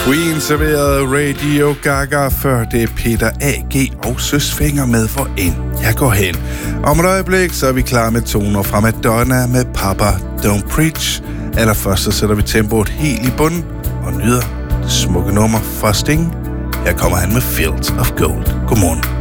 Queen serverede Radio Gaga, før det er Peter A.G. og Søsfinger med for ind. Jeg går hen. Om et øjeblik, så er vi klar med toner fra Madonna med Papa Don't Preach. Allerførst så sætter vi tempoet helt i bunden og nyder det smukke nummer fra Sting. Her kommer han med Fields of Gold. Godmorgen.